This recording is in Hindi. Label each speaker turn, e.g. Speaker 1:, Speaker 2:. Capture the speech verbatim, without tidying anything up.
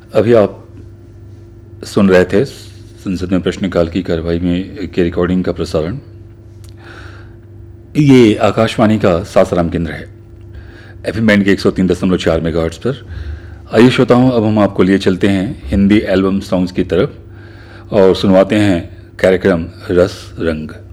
Speaker 1: अभी आप सुन रहे थे संसद में प्रश्नकाल की कार्रवाई में की रिकॉर्डिंग का प्रसारण। ये आकाशवाणी का सासाराम केंद्र है, एफएम बैंड के एक सौ तीन दशमलव चार मेगाहर्ट्ज पर। आइए श्रोताओं, अब हम आपको लिए चलते हैं हिंदी एल्बम सॉन्ग्स की तरफ और सुनवाते हैं कार्यक्रम रस रंग।